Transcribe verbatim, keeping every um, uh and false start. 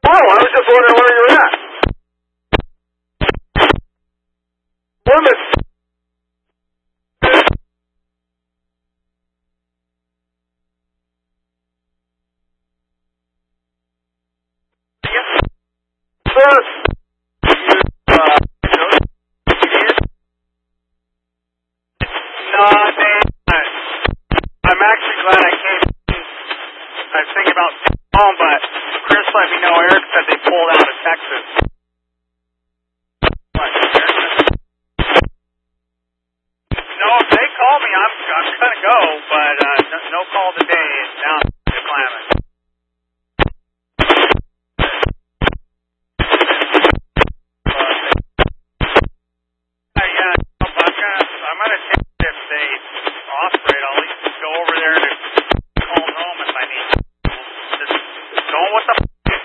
Oh, I was just wondering where you're at. Plymouth. Sir. No, they, I'm actually glad I came. I was thinking about home, but Chris let me know Eric said they pulled out of Texas. No, if they call me, I'm I'm gonna go, but uh, no, no call today. Now I'm slamming. Uh, yeah, I'm gonna I'm gonna take if they operate. I'll at least go over there to call home if I need. Just going with the